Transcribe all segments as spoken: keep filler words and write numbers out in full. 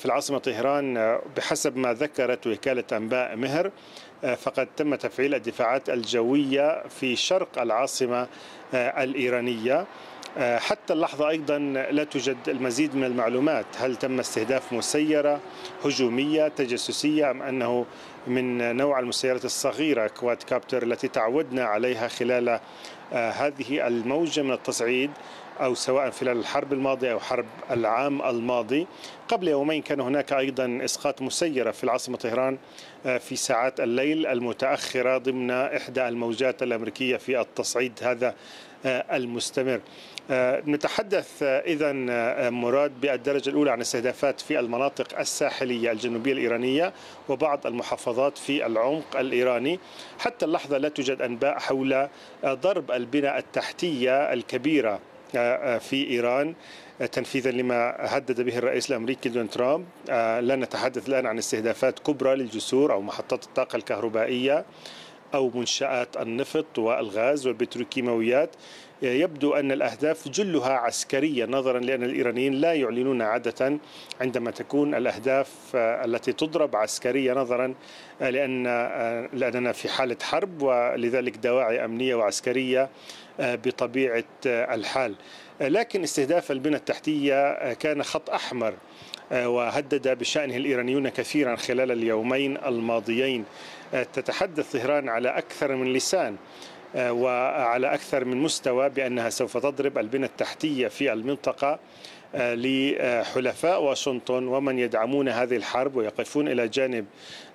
في العاصمة طهران بحسب ما ذكرت وكالة أنباء مهر فقد تم تفعيل الدفاعات الجوية في شرق العاصمة الإيرانية. حتى اللحظة أيضا لا توجد المزيد من المعلومات، هل تم استهداف مسيرة هجومية تجسسية أم أنه من نوع المسيرات الصغيرة كواد كابتر التي تعودنا عليها خلال هذه الموجة من التصعيد، أو سواء خلال الحرب الماضية أو حرب العام الماضي. قبل يومين كان هناك أيضا إسقاط مسيرة في العاصمة طهران في ساعات الليل المتأخرة ضمن إحدى الموجات الأمريكية في التصعيد هذا المستمر. نتحدث إذن مراد بالدرجة الأولى عن استهدافات في المناطق الساحلية الجنوبية الإيرانية وبعض المحافظات في العمق الإيراني. حتى اللحظة لا توجد أنباء حول ضرب البنى التحتية الكبيرة في إيران تنفيذا لما هدد به الرئيس الأمريكي دونالد ترامب. لا نتحدث الآن عن استهدافات كبرى للجسور أو محطات الطاقة الكهربائية أو منشآت النفط والغاز والبتروكيماويات. يبدو أن الأهداف جلها عسكرية، نظرا لأن الإيرانيين لا يعلنون عادة عندما تكون الأهداف التي تضرب عسكرية، نظرا لأن لأننا في حالة حرب ولذلك دواعي أمنية وعسكرية بطبيعة الحال. لكن استهداف البنى التحتية كان خط أحمر وهدد بشأنه الإيرانيون كثيرا خلال اليومين الماضيين. تتحدث طهران على أكثر من لسان وعلى أكثر من مستوى بأنها سوف تضرب البنى التحتية في المنطقة لحلفاء واشنطن ومن يدعمون هذه الحرب ويقفون إلى جانب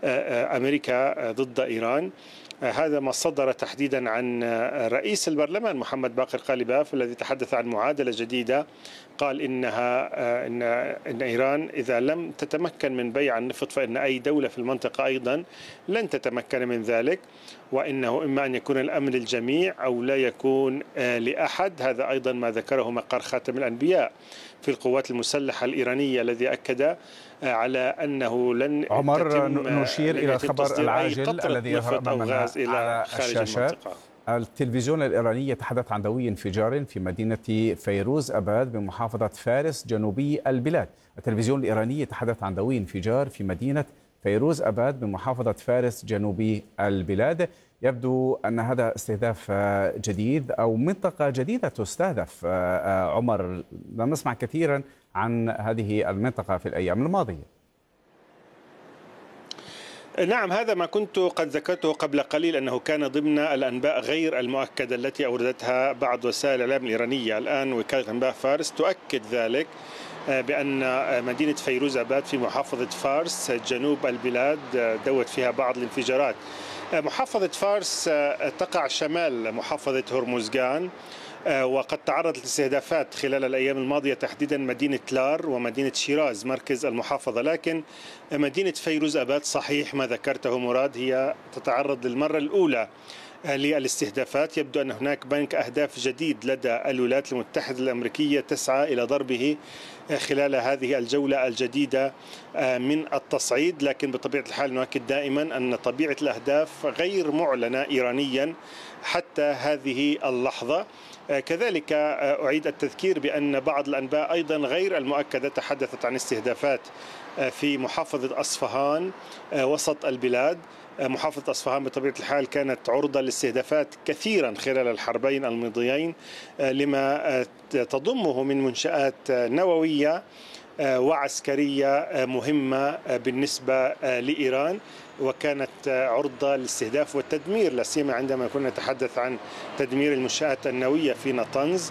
أمريكا ضد إيران. هذا ما صدر تحديدا عن رئيس البرلمان محمد باقر قالباف الذي تحدث عن معادلة جديدة. قال إنها إن, إن إيران إذا لم تتمكن من بيع النفط فإن أي دولة في المنطقة أيضا لن تتمكن من ذلك، وإنه إما أن يكون الأمن للجميع أو لا يكون لأحد. هذا أيضا ما ذكره مقر خاتم الأنبياء في القوات المسلحة الإيرانية الذي أكد على أنه لن عمر نشير إلى الخبر العاجل الذي يظهر أمامنا على الشاشات. التلفزيون الإيراني يتحدث عن دوي انفجار في مدينة فيروز أباد بمحافظة فارس جنوبي البلاد. التلفزيون الإيراني يتحدث عن دوي انفجار في مدينة فيروز أباد بمحافظة فارس جنوبي البلاد. يبدو أن هذا استهداف جديد أو منطقة جديدة تستهدف. عمر، لم نسمع كثيرا عن هذه المنطقة في الأيام الماضية. نعم، هذا ما كنت قد ذكرته قبل قليل أنه كان ضمن الأنباء غير المؤكدة التي أوردتها بعض وسائل الإعلام الإيرانية. الآن وكالة أنباء فارس تؤكد ذلك بأن مدينة فيروز أباد في محافظة فارس جنوب البلاد دوت فيها بعض الانفجارات. محافظة فارس تقع شمال محافظة هرمزغان، وقد تعرضت لاستهدافات خلال الأيام الماضية تحديدا مدينة لار ومدينة شيراز مركز المحافظة. لكن مدينة فيروز أباد صحيح ما ذكرته مراد هي تتعرض للمرة الأولى للاستهدافات. يبدو أن هناك بنك أهداف جديد لدى الولايات المتحدة الأمريكية تسعى إلى ضربه خلال هذه الجولة الجديدة من التصعيد. لكن بطبيعة الحال نؤكد دائما أن طبيعة الأهداف غير معلنة إيرانيا حتى هذه اللحظة. كذلك أعيد التذكير بأن بعض الأنباء أيضا غير المؤكدة تحدثت عن استهدافات في محافظة أصفهان وسط البلاد. محافظة أصفهان بطبيعة الحال كانت عرضة لاستهدافات كثيرا خلال الحربين الماضيين لما تضمه من منشآت نووية وعسكرية مهمة بالنسبة لإيران، وكانت عرضة للاستهداف والتدمير، لا سيما عندما كنا نتحدث عن تدمير المنشآت النووية في نطنز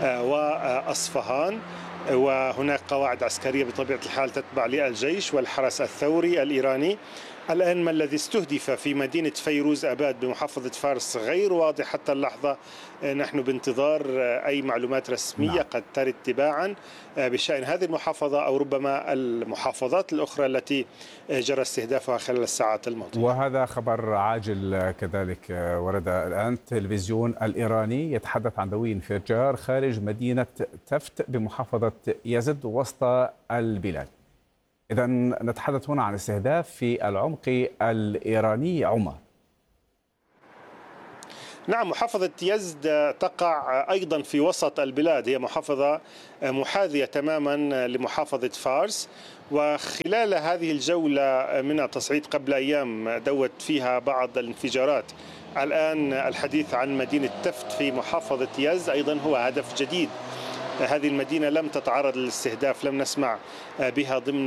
وأصفهان. وهناك قواعد عسكرية بطبيعة الحال تتبع للجيش والحرس الثوري الإيراني. الآن ما الذي استهدف في مدينة فيروز أباد بمحافظة فارس غير واضح حتى اللحظة. نحن بانتظار أي معلومات رسمية قد ترد تباعا بشأن هذه المحافظة أو ربما المحافظات الأخرى التي جرى استهدافها خلال الساعات الماضية. وهذا خبر عاجل كذلك ورد الآن. التلفزيون الإيراني يتحدث عن دوي انفجار خارج مدينة تفت بمحافظة يزد وسط البلاد. إذا نتحدث هنا عن استهداف في العمق الإيراني. عمر، نعم، محافظة يزد تقع أيضا في وسط البلاد، هي محافظة محاذية تماما لمحافظة فارس، وخلال هذه الجولة من التصعيد قبل أيام دوت فيها بعض الانفجارات. الآن الحديث عن مدينة تفت في محافظة يزد أيضا هو هدف جديد. هذه المدينة لم تتعرض للاستهداف، لم نسمع بها ضمن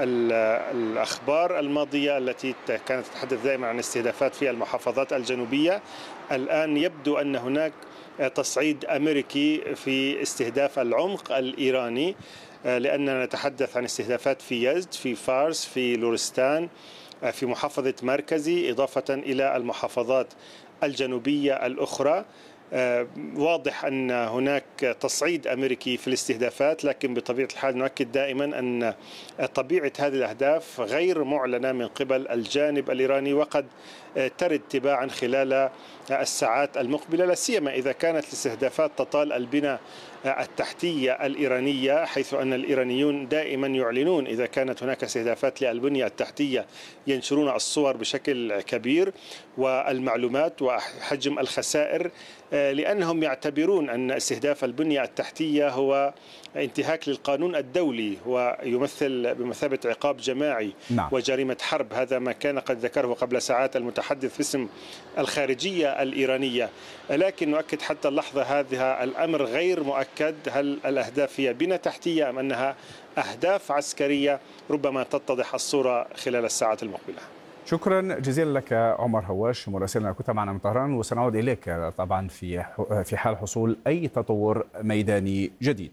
الأخبار الماضية التي كانت تتحدث دائما عن استهدافات في المحافظات الجنوبية. الآن يبدو أن هناك تصعيد أمريكي في استهداف العمق الإيراني، لأننا نتحدث عن استهدافات في يزد، في فارس، في لورستان، في محافظة مركزي، إضافة إلى المحافظات الجنوبية الأخرى. واضح أن هناك تصعيد أمريكي في الاستهدافات، لكن بطبيعة الحال نؤكد دائما أن طبيعة هذه الأهداف غير معلنة من قبل الجانب الإيراني، وقد ترد تباعا خلال الساعات المقبلة، لا سيما إذا كانت الاستهدافات تطال البنى التحتية الإيرانية، حيث أن الإيرانيون دائما يعلنون إذا كانت هناك استهدافات للبنية التحتية، ينشرون الصور بشكل كبير والمعلومات وحجم الخسائر، لأنهم يعتبرون أن استهداف البنية التحتية هو انتهاك للقانون الدولي ويمثل بمثابة عقاب جماعي نعم. وجريمة حرب. هذا ما كان قد ذكره قبل ساعات المتحدث باسم الخارجية الإيرانية، لكن نؤكد حتى اللحظة هذا الأمر غير مؤكد. هل الأهداف هي بنية تحتية أم أنها أهداف عسكرية؟ ربما تتضح الصورة خلال الساعات المقبلة. شكرا جزيلا لك عمر هواش مراسلنا، كنت معنا من طهران، وسنعود إليك طبعا في في حال حصول أي تطور ميداني جديد.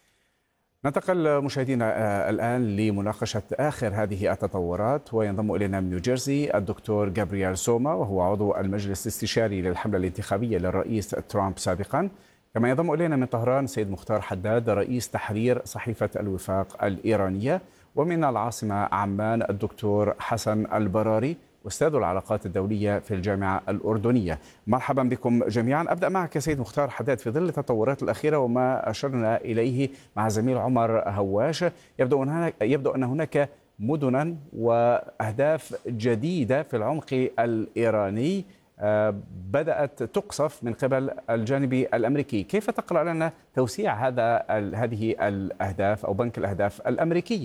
ننتقل مشاهدينا الآن لمناقشة آخر هذه التطورات، وينضم إلينا من نيوجيرسي الدكتور جابرييل سوما، وهو عضو المجلس الاستشاري للحملة الانتخابية للرئيس ترامب سابقا. كما ينضم إلينا من طهران سيد مختار حداد رئيس تحرير صحيفة الوفاق الإيرانية، ومن العاصمة عمان الدكتور حسن البراري أستاذ العلاقات الدولية في الجامعة الأردنية. مرحبا بكم جميعا. أبدأ معك سيد مختار حداد، في ظل التطورات الأخيرة وما أشرنا إليه مع زميل عمر هواش، يبدو أن يبدو أن هناك مدنا وأهداف جديدة في العمق الإيراني بدأت تقصف من قبل الجانب الأمريكي. كيف تقرأ لنا توسيع هذا هذه الأهداف أو بنك الأهداف الأمريكية؟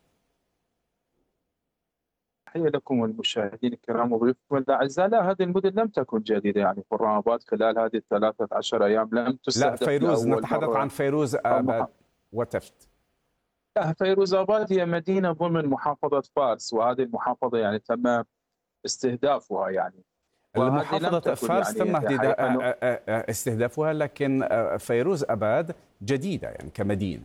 تحية لكم والمشاهدين الكرام وضيوفكم الأعزاء. لا، هذه المدن لم تكن جديدة، يعني قرى آباد خلال هذه الثلاثة عشر أيام لم تستهدف. لا، فيروز، نتحدث عن فيروز آباد وتفت. لا، فيروز آباد هي مدينة ضمن محافظة فارس، وهذه المحافظة يعني تم استهدافها. يعني محافظة فارس يعني تم يعني استهدافها، لكن فيروز آباد جديدة يعني كمدينة.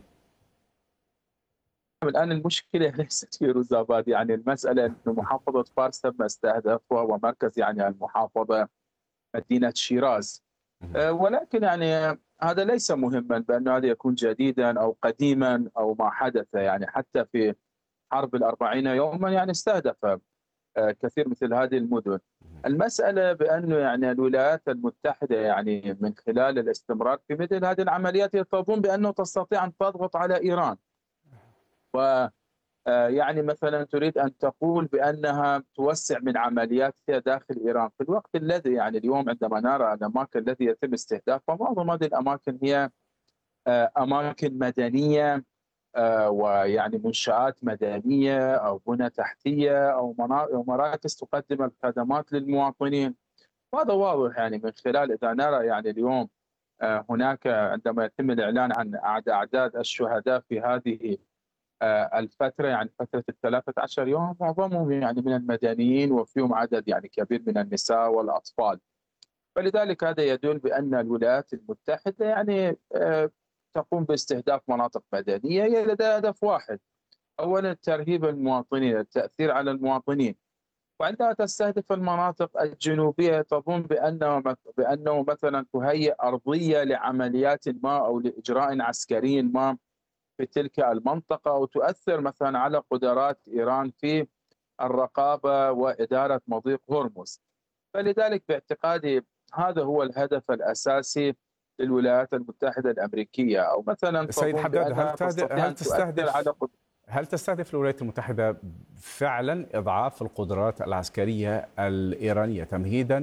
الآن المشكلة ليست فيروز آباد، يعني المسألة أن محافظة فارس تم استهدافها، ومركز يعني المحافظة مدينة شيراز. ولكن يعني هذا ليس مهما بأن هذا يكون جديدا أو قديما أو ما حدث. يعني حتى في حرب الأربعين يوما يعني استهدف كثير مثل هذه المدن. المسألة بأنه يعني الولايات المتحدة يعني من خلال الاستمرار في مثل هذه العمليات تظن بأنه تستطيع أن تضغط على إيران، و يعني مثلا تريد أن تقول بأنها توسع من عملياتها داخل إيران، في الوقت الذي يعني اليوم عندما نرى الأماكن التي يتم استهدافها معظم هذه الأماكن هي أماكن مدنية ويعني منشآت مدنية أو بنى تحتية أو مراكز تقدم الخدمات للمواطنين. وهذا واضح يعني من خلال إذا نرى يعني اليوم هناك عندما يتم الإعلان عن أعداد الشهداء في هذه الفترة، يعني فترة الثلاثة عشر يوم، معظمهم يعني من المدنيين وفيهم عدد يعني كبير من النساء والأطفال. فلذلك هذا يدل بأن الولايات المتحدة يعني تقوم باستهداف مناطق مدنية هي لديها هدف واحد، أولا ترهيب المواطنين، التأثير على المواطنين. وعندما تستهدف المناطق الجنوبية تظن بأنه بأنه مثلا تهيئ أرضية لعمليات ما أو لإجراء عسكري ما في تلك المنطقة، أو تؤثر مثلا على قدرات إيران في الرقابة وإدارة مضيق هرمز. فلذلك باعتقادي هذا هو الهدف الأساسي للولايات المتحدة الأمريكية. أو مثلا سيد حداد، هل هل تستهدف على هل تستهدف الولايات المتحدة فعلا إضعاف القدرات العسكرية الإيرانية تمهيدا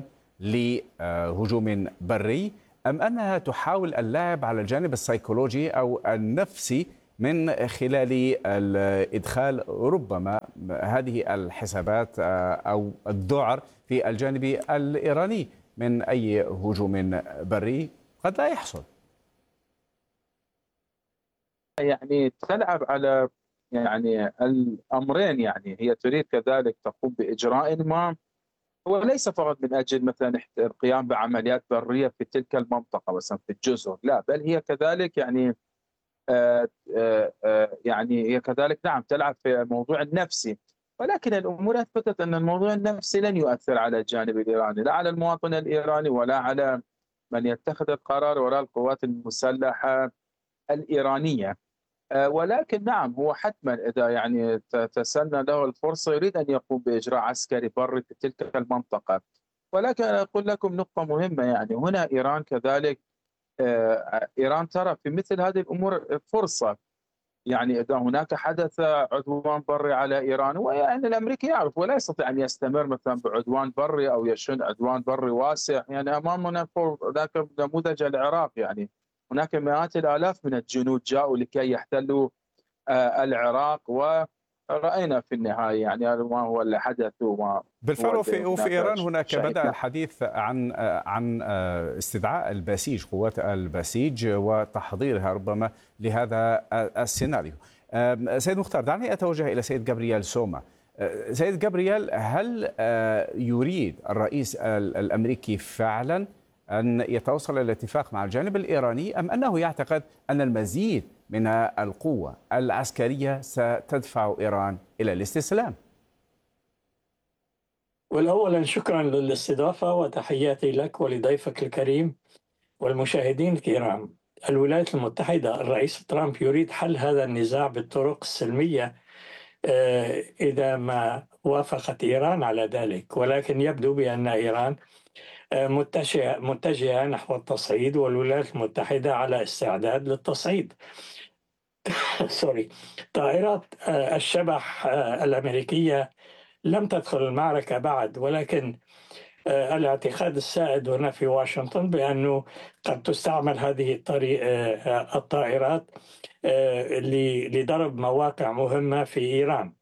لهجوم بري، أم أنها تحاول اللعب على الجانب السيكولوجي أو النفسي من خلال الإدخال ربما هذه الحسابات أو الذعر في الجانب الإيراني من أي هجوم بري قد لا يحصل؟ يعني تلعب على يعني الأمرين، يعني هي تريد كذلك تقوم بإجراء ما هو ليس فقط من أجل مثلا القيام بعمليات برية في تلك المنطقة مثلا في الجزر، لا، بل هي كذلك يعني آه آه آه يعني هي كذلك نعم تلعب في الموضوع النفسي، ولكن الأمور أثبتت أن الموضوع النفسي لن يؤثر على الجانب الإيراني، لا على المواطن الإيراني ولا على من يتخذ القرار ولا القوات المسلحة الإيرانية. ولكن نعم هو حتما إذا يعني تسنى له الفرصة يريد أن يقوم بإجراء عسكري بري في تلك المنطقة. ولكن أقول لكم نقطة مهمة، يعني هنا إيران كذلك إيران ترى في مثل هذه الأمور فرصة، يعني إذا هناك حدث عدوان بري على إيران، ويعني الأمريكي يعرف ولا يستطيع أن يستمر مثلا بعدوان بري أو يشن عدوان بري واسع، يعني أمامنا ذاك نموذج العراق، يعني هناك مئات الآلاف من الجنود جاءوا لكي يحتلوا العراق، ورأينا في النهاية يعني ما هو اللي حدث وما بالفعل. وفي, وفي إيران هناك بدأ الحديث عن عن استدعاء البسيج، قوات البسيج وتحضيرها ربما لهذا السيناريو. سيد مختار، دعني أتوجه إلى سيد جابرييل سوما. سيد جابرييل، هل يريد الرئيس الأمريكي فعلا أن يتوصل إلى اتفاق مع الجانب الإيراني، أم أنه يعتقد أن المزيد من القوة العسكرية ستدفع إيران إلى الاستسلام؟ والأولا شكرا للاستضافة وتحياتي لك ولضيفك الكريم والمشاهدين الكرام. الولايات المتحدة، الرئيس ترامب يريد حل هذا النزاع بالطرق السلمية إذا ما وافقت إيران على ذلك، ولكن يبدو بأن إيران متجهة متجهة نحو التصعيد، والولايات المتحدة على استعداد للتصعيد. سوري. طائرات الشبح الأمريكية لم تدخل المعركة بعد، ولكن الاعتقاد السائد هنا في واشنطن بأنه قد تستعمل هذه الطائرات لضرب مواقع مهمة في إيران.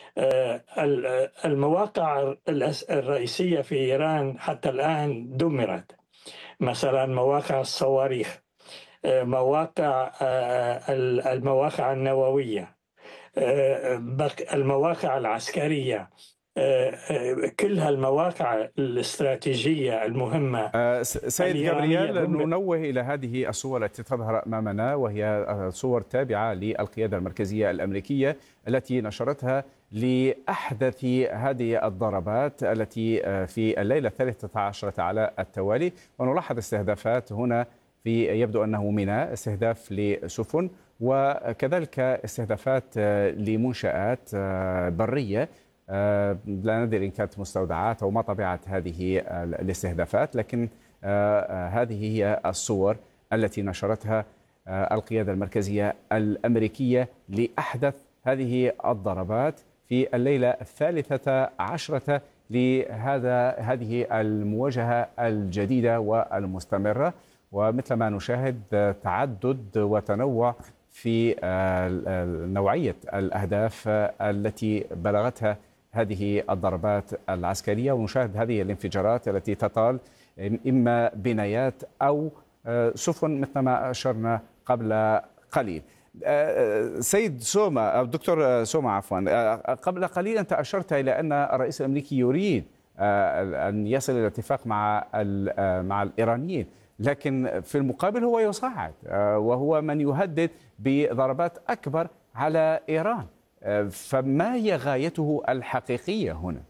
المواقع الرئيسية في إيران حتى الآن دمرت، مثلا مواقع الصواريخ، مواقع المواقع النووية، المواقع العسكرية، كل هالمواقع الاستراتيجية المهمة. سيد جابرييل، ننوه إلى هذه الصور التي تظهر أمامنا، وهي صور تابعة للقيادة المركزية الأمريكية التي نشرتها لأحدث هذه الضربات التي في الليلة الثالثة عشرة على التوالي. ونلاحظ استهدافات هنا في يبدو أنه ميناء، استهداف لسفن، وكذلك استهدافات لمنشآت برية. لا ندري إن كانت مستودعات أو ما طبيعة هذه الاستهدافات، لكن هذه هي الصور التي نشرتها القيادة المركزية الأمريكية لأحدث هذه الضربات في الليلة الثالثة عشرة لهذا هذه المواجهة الجديدة والمستمرة. ومثل ما نشاهد تعدد وتنوع في نوعية الأهداف التي بلغتها هذه الضربات العسكرية، ونشاهد هذه الانفجارات التي تطال إما بنايات أو سفن مثل ما أشرنا قبل قليل. سيد سوما أو دكتور سوما عفوا، قبل قليل أنت أشرت إلى أن الرئيس الأمريكي يريد أن يصل إلى اتفاق مع مع الإيرانيين، لكن في المقابل هو يصعد وهو من يهدد بضربات أكبر على إيران. فما هي غايته الحقيقية هنا؟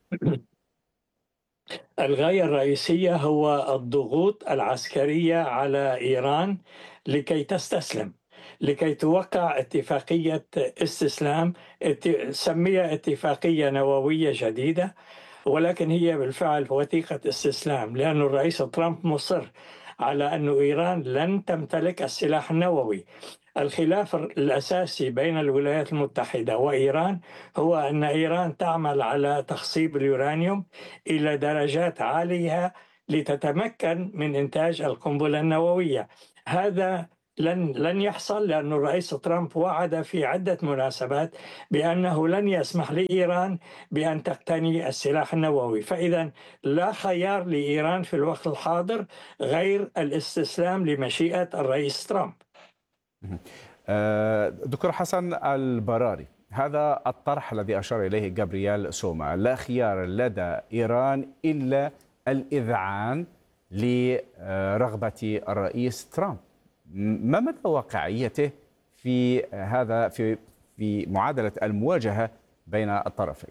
الغاية الرئيسية هو الضغوط العسكرية على إيران لكي تستسلم، لكي توقع اتفاقية استسلام، سميها اتفاقية نووية جديدة، ولكن هي بالفعل وثيقة استسلام، لأن الرئيس ترامب مصر على أن إيران لن تمتلك السلاح النووي. الخلاف الأساسي بين الولايات المتحدة وإيران هو أن إيران تعمل على تخصيب اليورانيوم إلى درجات عالية لتتمكن من إنتاج القنبلة النووية. هذا لن لن يحصل، لأن الرئيس ترامب وعد في عدة مناسبات بأنه لن يسمح لإيران بأن تقتني السلاح النووي. فإذا لا خيار لإيران في الوقت الحاضر غير الاستسلام لمشيئة الرئيس ترامب. دكتور حسن البراري، هذا الطرح الذي أشار إليه جابرييل سوما، لا خيار لدى إيران إلا الإذعان لرغبة الرئيس ترامب، ما مدى واقعيته في هذا في في معادلة المواجهة بين الطرفين؟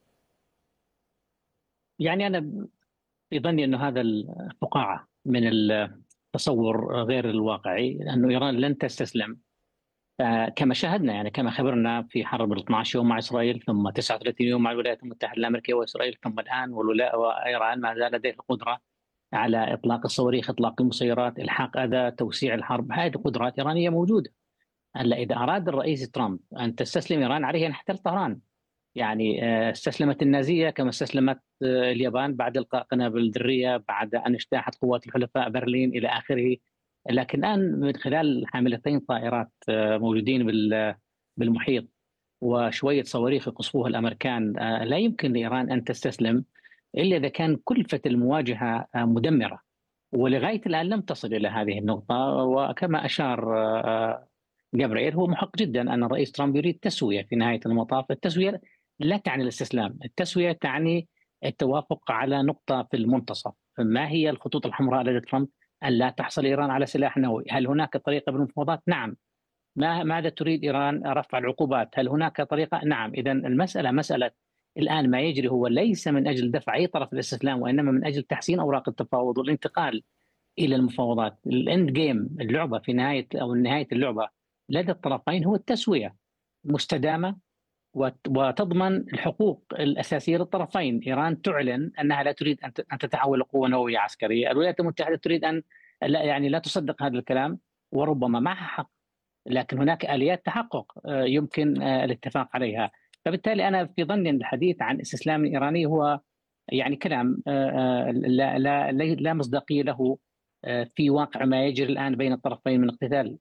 يعني أنا في ظني أنه هذا الفقاعة من التصور غير الواقعي، لأنه إيران لن تستسلم كما شاهدنا، يعني كما خبرنا في حرب ال اثني عشر يوم مع إسرائيل، ثم تسعة وثلاثين يوم مع الولايات المتحدة الأمريكية وإسرائيل، ثم الآن وإيران ما زال لديها القدرة على إطلاق الصواريخ، إطلاق المسيرات، إلحاق أذى، توسيع الحرب. هذه قدرات إيرانية موجودة. هلا إذا أراد الرئيس ترامب أن تستسلم إيران، عليه أن يحتل طهران. يعني استسلمت النازية كما استسلمت اليابان بعد إلقاء قنابل الذرية، بعد أن اجتاحت قوات الحلفاء برلين إلى آخره. لكن الآن من خلال حاملتين طائرات موجودين بالمحيط وشوية صواريخ يقصفوها الأمريكان، لا يمكن لإيران أن تستسلم إلا إذا كان كلفة المواجهة مدمرة، ولغاية الآن لم تصل إلى هذه النقطة. وكما أشار جابرييل، هو محق جدا أن الرئيس ترامب يريد تسوية في نهاية المطاف. التسوية لا تعني الاستسلام، التسوية تعني التوافق على نقطة في المنتصف. ما هي الخطوط الحمراء لدى ترامب؟ أن لا تحصل إيران على سلاح نووي. هل هناك طريقة بالمفاوضات؟ نعم. ما ماذا تريد إيران؟ رفع العقوبات. هل هناك طريقة؟ نعم. إذا المسألة مسألة الآن ما يجري هو ليس من أجل دفع أي طرف الاستسلام، وإنما من أجل تحسين أوراق التفاوض والانتقال إلى المفاوضات. الإند جيم، اللعبة في نهاية أو نهاية اللعبة لدى الطرفين هو التسوية مستدامة وتضمن الحقوق الأساسية للطرفين. إيران تعلن أنها لا تريد أن تتحول لقوة نووية عسكرية. الولايات المتحدة تريد أن لا يعني لا تصدق هذا الكلام، وربما معها حق، لكن هناك آليات تحقق يمكن الاتفاق عليها. فبالتالي أنا في ظني أن الحديث عن استسلام إيراني هو يعني كلام لا لا لا مصداقية له في واقع ما يجري الآن بين الطرفين من اقتتال.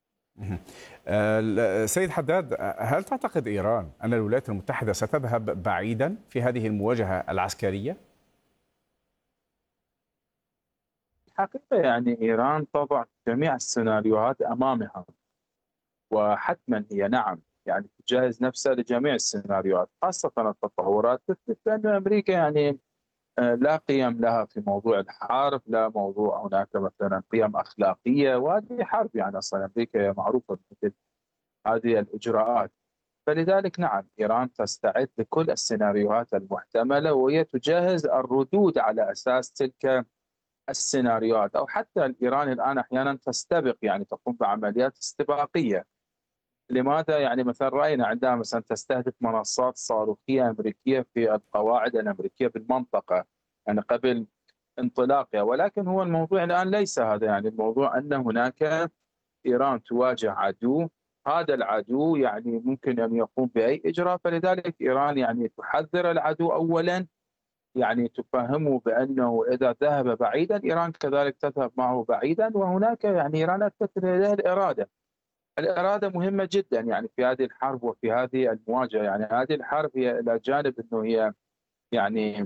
سيد حداد، هل تعتقد إيران أن الولايات المتحدة ستذهب بعيدا في هذه المواجهة العسكرية؟ حقيقة يعني إيران تضع جميع السيناريوهات أمامها، وحتما هي نعم يعني تجهز نفسها لجميع السيناريوهات، خاصة التطورات تثبت بأن أمريكا يعني لا قيم لها في موضوع الحرب، لا موضوع هناك مثلا قيم أخلاقية، وهذه حرب يعني أصلا أمريكا معروفة بمثل هذه الإجراءات. فلذلك نعم إيران تستعد لكل السيناريوهات المحتملة، وهي تجهز الردود على أساس تلك السيناريوهات، أو حتى إيران الآن أحيانا تستبق، يعني تقوم بعمليات استباقية. لماذا؟ يعني مثلا رأينا عندها مثلا تستهدف منصات صاروخية أمريكية في القواعد الأمريكية بالمنطقة يعني قبل انطلاقها. ولكن هو الموضوع الآن ليس هذا، يعني الموضوع أن هناك إيران تواجه عدو، هذا العدو يعني ممكن أن يقوم بأي إجراء. فلذلك إيران يعني تحذر العدو أولا، يعني تفهمه بأنه إذا ذهب بعيدا إيران كذلك تذهب معه بعيدا. وهناك يعني إيران أثبتت لديها الإرادة. الإرادة مهمة جدا يعني في هذه الحرب وفي هذه المواجهة. يعني هذه الحرب هي إلى جانب أنه هي يعني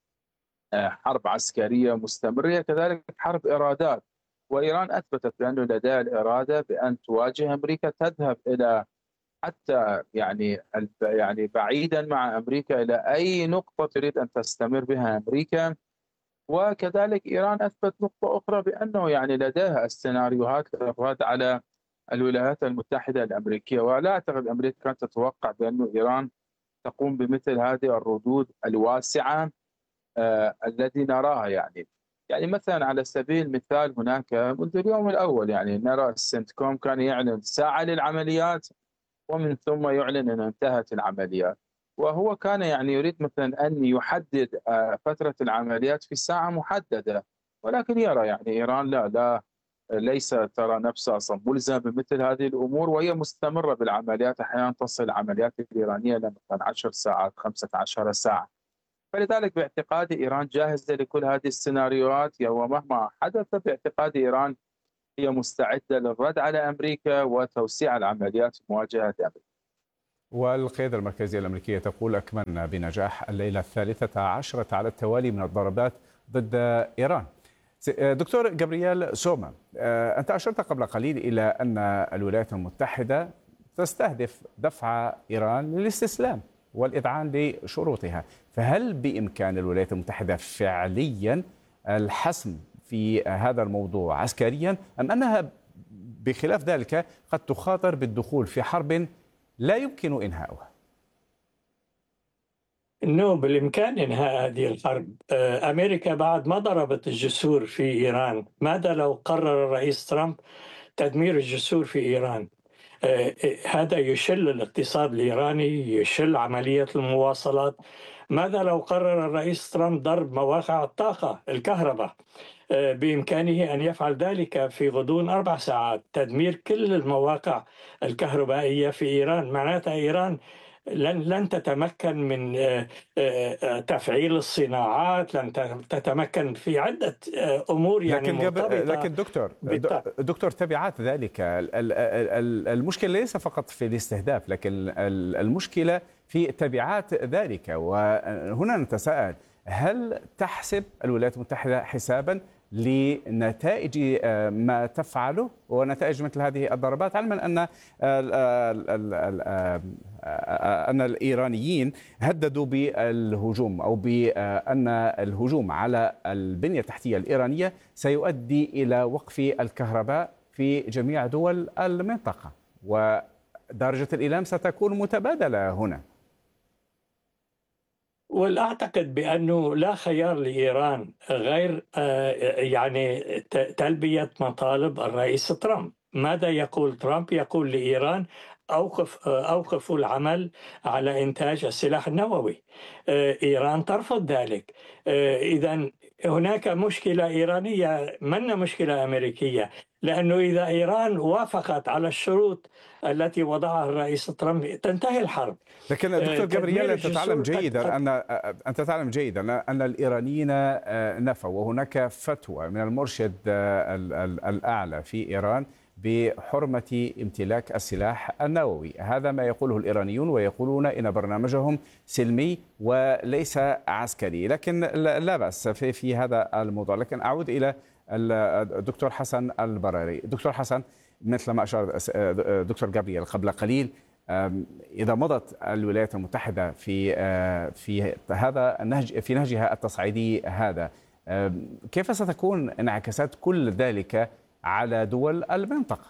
حرب عسكرية مستمرة، كذلك حرب إرادات. وإيران أثبتت بأنه لديها الإرادة بأن تواجه أمريكا، تذهب إلى حتى يعني يعني بعيدا مع أمريكا إلى أي نقطة تريد أن تستمر بها أمريكا. وكذلك إيران أثبت نقطة أخرى بأنه يعني لديها السيناريوهات على الولايات المتحدة الأمريكية، ولا أعتقد أمريكا كانت تتوقع بأن إيران تقوم بمثل هذه الردود الواسعة آه التي نراها. يعني يعني مثلا على سبيل المثال هناك منذ اليوم الأول يعني نرى السنتكوم كان يعلن ساعة للعمليات، ومن ثم يعلن أن انتهت العمليات. وهو كان يعني يريد مثلا أن يحدد آه فترة العمليات في ساعة محددة، ولكن يرى يعني إيران لا لا ليس ترى نفسها اصلا ملزمه بمثل هذه الامور، وهي مستمره بالعمليات. احيانا تصل العمليات الايرانيه الى مثلا عشر ساعات خمسة عشر ساعه. فلذلك باعتقادي إيران جاهزة لكل هذه السيناريوهات، ومهما حدث باعتقادي إيران هي مستعدة للرد على أمريكا وتوسيع العمليات في مواجهة أمريكا. والقيادة المركزية الأمريكية تقول أكملنا بنجاح الليلة الثالثة عشرة على التوالي من الضربات ضد إيران. دكتور جابرييل سوما، أنت أشرت قبل قليل إلى أن الولايات المتحدة تستهدف دفع إيران للاستسلام والإذعان لشروطها، فهل بإمكان الولايات المتحدة فعليا الحسم في هذا الموضوع عسكريا، أم أنها بخلاف ذلك قد تخاطر بالدخول في حرب لا يمكن إنهاؤها؟ انه بالامكان انهاء هذه الحرب. امريكا بعد ما ضربت الجسور في ايران، ماذا لو قرر الرئيس ترامب تدمير الجسور في ايران؟ هذا يشل الاقتصاد الايراني، يشل عمليه المواصلات. ماذا لو قرر الرئيس ترامب ضرب مواقع الطاقه الكهرباء؟ بإمكانه أن يفعل ذلك في غضون أربع ساعات، تدمير كل المواقع الكهربائية في إيران. معناتها إيران لن لن تتمكن من تفعيل الصناعات، لن تتمكن في عدة أمور يعني لكن مرتبطة. لكن دكتور دكتور تبعات ذلك المشكلة ليس فقط في الاستهداف، لكن المشكلة في تبعات ذلك. وهنا نتساءل، هل تحسب الولايات المتحدة حسابا لنتائج ما تفعله ونتائج مثل هذه الضربات، علما أن أن الإيرانيين هددوا بالهجوم أو بأن الهجوم على البنية التحتية الإيرانية سيؤدي إلى وقف الكهرباء في جميع دول المنطقة، ودرجة الإيلام ستكون متبادلة هنا؟ والأعتقد بأنه لا خيار لإيران غير يعني تلبية مطالب الرئيس ترامب. ماذا يقول ترامب؟ يقول لإيران أوقف أوقفوا العمل على إنتاج السلاح النووي. إيران ترفض ذلك. إذن هناك مشكلة إيرانية، من مشكلة أمريكية، لأنه إذا إيران وافقت على الشروط التي وضعها الرئيس ترامب تنتهي الحرب. لكن دكتور جابرييل، أنت تعلم جيدا أن أنت تعلم جيدا أن الإيرانيين نفوا، وهناك فتوى من المرشد الأعلى في إيران بحرمة امتلاك السلاح النووي. هذا ما يقوله الإيرانيون، ويقولون إن برنامجهم سلمي وليس عسكري. لكن لا بأس في, في هذا الموضوع. لكن أعود إلى الدكتور حسن البراري. دكتور حسن، مثل ما أشار دكتور جابرييل قبل قليل، إذا مضت الولايات المتحدة في في هذا النهج في نهجها التصعيدي هذا، كيف ستكون انعكاسات كل ذلك على دول المنطقة؟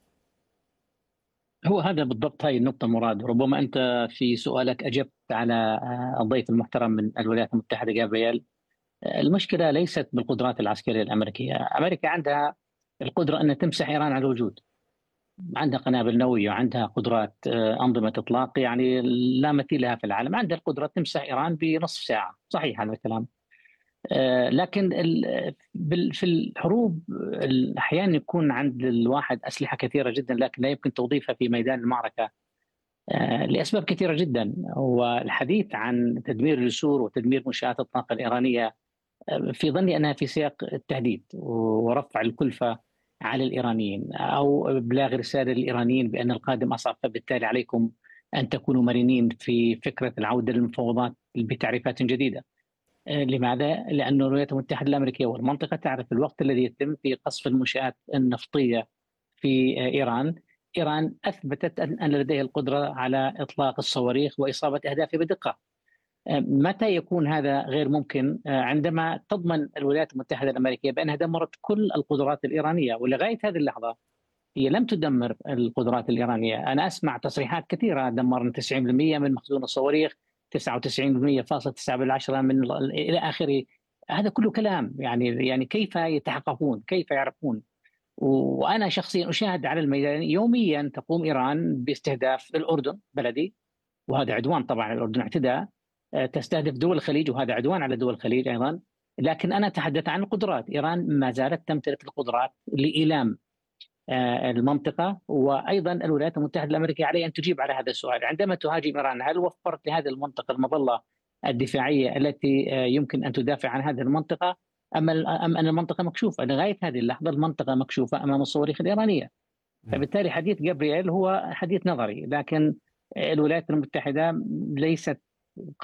هو هذا بالضبط هاي النقطة مراد. ربما أنت في سؤالك أجبت على الضيف المحترم من الولايات المتحدة جابرييل. المشكلة ليست بالقدرات العسكرية الأمريكية. أمريكا عندها القدرة أن تمسح إيران على الوجود، عندها قنابل نووية وعندها قدرات أنظمة إطلاق يعني لا مثيل لها في العالم. عندها القدرة تمسح إيران بنصف ساعة، صحيح هذا الكلام. لكن في الحروب أحيانا يكون عند الواحد أسلحة كثيرة جدا، لكن لا يمكن توظيفها في ميدان المعركة لأسباب كثيرة جدا. والحديث عن تدمير الجسور وتدمير منشآت الطاقة الإيرانية في ظني أنها في سياق التهديد ورفع الكلفة على الإيرانيين، أو إبلاغ رسالة للإيرانيين بأن القادم أصعب، فبالتالي عليكم أن تكونوا مرنين في فكرة العودة للمفاوضات بتعريفات جديدة. لماذا؟ لأن الولايات المتحدة الأمريكية والمنطقة تعرف الوقت الذي يتم في قصف المنشآت النفطية في إيران. إيران أثبتت أن لديها القدرة على إطلاق الصواريخ وإصابة أهدافها بدقة. متى يكون هذا غير ممكن؟ عندما تضمن الولايات المتحدة الأمريكية بأنها دمرت كل القدرات الإيرانية، ولغاية هذه اللحظة هي لم تدمر القدرات الإيرانية. أنا أسمع تصريحات كثيرة، دمرنا تسعين بالمئة من مخزون الصواريخ، تسعة وتسعين بالمئة فاصلة تسعة بالعشرة من إلى آخره. هذا كله كلام، يعني يعني كيف يتحققون؟ كيف يعرفون؟ وأنا شخصيا أشاهد على الميدان يوميا تقوم إيران باستهداف الأردن بلدي، وهذا عدوان طبعا. الأردن اعتداء، تستهدف دول الخليج وهذا عدوان على دول الخليج أيضا. لكن أنا أتحدث عن القدرات. إيران ما زالت تمتلك القدرات لإيلام المنطقة، وأيضا الولايات المتحدة الأمريكية عليها أن تجيب على هذا السؤال. عندما تهاجم إيران، هل وفرت لهذه المنطقة المظلة الدفاعية التي يمكن أن تدافع عن هذه المنطقة، أم أم أن المنطقة مكشوفة. لغاية هذه اللحظة المنطقة مكشوفة أمام الصواريخ الإيرانية. فبالتالي حديث جابرييل هو حديث نظري، لكن الولايات المتحدة ليست